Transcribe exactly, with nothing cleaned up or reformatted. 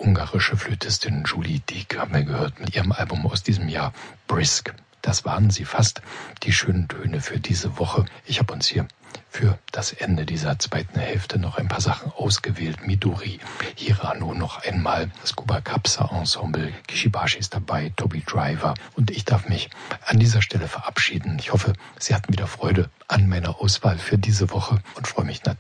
ungarische Flötistin Julie Deek haben wir gehört mit ihrem Album aus diesem Jahr Brisk. Das waren sie fast, die schönen Töne für diese Woche. Ich habe uns hier für das Ende dieser zweiten Hälfte noch ein paar Sachen ausgewählt. Midori, Hirano noch einmal, das Kuba Kapsa Ensemble, Kishibashi ist dabei, Toby Driver und ich darf mich an dieser Stelle verabschieden. Ich hoffe, Sie hatten wieder Freude an meiner Auswahl für diese Woche und freue mich natürlich